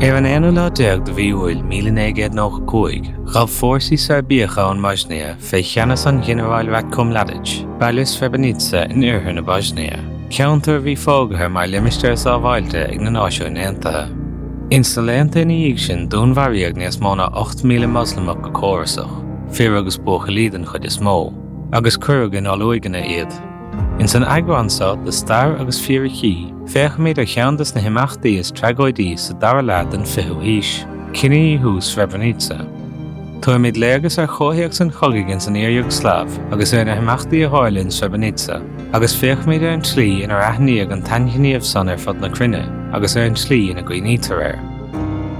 Ar an éanú lá déag do bhí bhfuil 1995, ghabh fórsaí Serbíocha ón Bosnia fé cheannas an Generálrat Comhladich, Bailliu Srebrenica in uirthi na Bosnia. Ceantar bhí fógatha mar limistéar sábháilte ag na náisiún aontaithe. Instaléanta ina dhiaidh sin dúnmhaíoch níos mó ná 8,000 Moslimach go córasach, fíor agus buacha lídan chud is mó, agus cuirg in áluigeanna iad. In san agransa de star agus fíorchaí, féachmid ar cheandas na himeachtaí is tregóidí sa dara leat an fiú híis, cinní hús Srebrenica. Tuaimid léargas ar chóthaíocht san chogaigin san éireag Slav agus ar na himeachtaí a háilinn Srebrenica, agus féachmid ar an slí inar aithníag an tainchníomh san ar fud na cruinne, agus ar an slí ina gcuoinítar air.